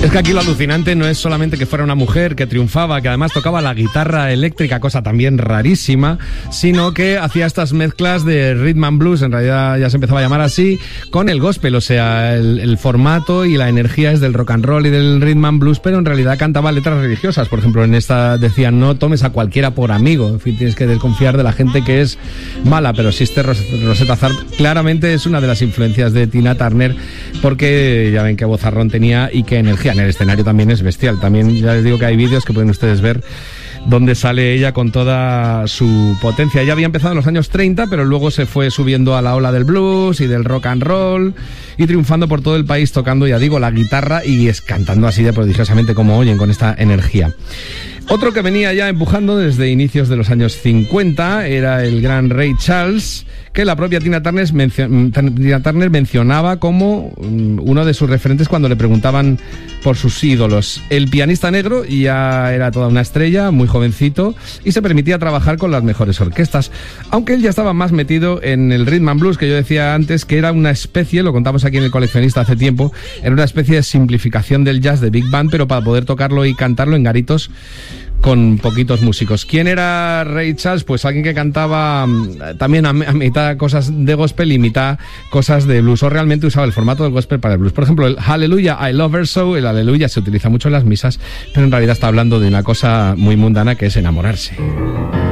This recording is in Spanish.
Es que aquí lo alucinante no es solamente que fuera una mujer que triunfaba, que además tocaba la guitarra eléctrica, cosa también rarísima, sino que hacía estas mezclas de rhythm and blues, en realidad ya se empezaba a llamar así, con el gospel, o sea, el formato y la energía es del rock and roll y del rhythm and blues, pero en realidad cantaba letras religiosas. Por ejemplo, en esta decían: no tomes a cualquiera por amigo, en fin, tienes que desconfiar de la gente que es mala. Pero si este Rosetta Tharpe claramente es una de las influencias de Tina Turner, porque ya ven qué vozarrón tenía y qué energía. En el escenario también es bestial. También ya les digo que hay vídeos que pueden ustedes ver donde sale ella con toda su potencia. Ella había empezado en los años 30, pero luego se fue subiendo a la ola del blues y del rock and roll y triunfando por todo el país tocando, ya digo, la guitarra y cantando así de prodigiosamente como oyen, con esta energía. Otro que venía ya empujando desde inicios de los años 50 era el gran Ray Charles, que la propia Tina Turner mencionaba como uno de sus referentes cuando le preguntaban por sus ídolos. El pianista negro ya era toda una estrella, muy jovencito, y se permitía trabajar con las mejores orquestas, aunque él ya estaba más metido en el rhythm and blues, que yo decía antes que era una especie, lo contamos aquí en El Coleccionista hace tiempo, era una especie de simplificación del jazz de Big Band, pero para poder tocarlo y cantarlo en garitos con poquitos músicos. ¿Quién era Ray Charles? Pues alguien que cantaba también a mitad cosas de gospel y mitad cosas de blues, o realmente usaba el formato del gospel para el blues. Por ejemplo, el Hallelujah, I Love Her So, el Aleluya se utiliza mucho en las misas, pero en realidad está hablando de una cosa muy mundana, que es enamorarse.